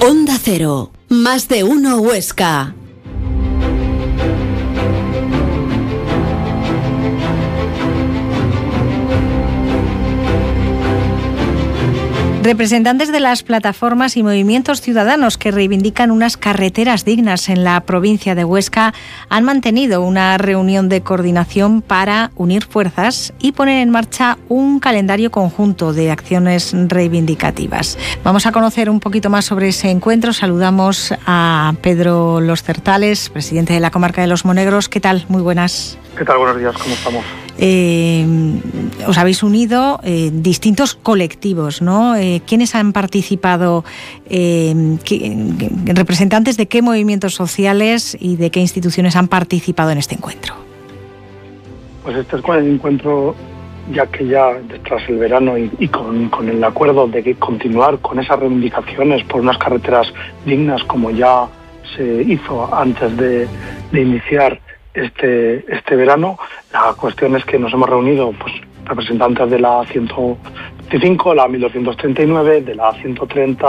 Onda Cero, más de uno Huesca. Representantes de las plataformas y movimientos ciudadanos que reivindican unas carreteras dignas en la provincia de Huesca han mantenido una reunión de coordinación para unir fuerzas y poner en marcha un calendario conjunto de acciones reivindicativas. Vamos a conocer un poquito más sobre ese encuentro. Saludamos a Pedro Los Certales, presidente de la comarca de Los Monegros. ¿Qué tal? Muy buenas. ¿Qué tal? Buenos días, ¿cómo estamos? Os habéis unido distintos colectivos, ¿no? ¿Quiénes han participado? ¿Representantes de qué movimientos sociales y de qué instituciones han participado en este encuentro? Pues este es el encuentro, ya tras el verano y con el acuerdo de que continuar con esas reivindicaciones por unas carreteras dignas, como ya se hizo antes de iniciar este verano. La cuestión es que nos hemos reunido representantes de la 125, la 1239, de la 130,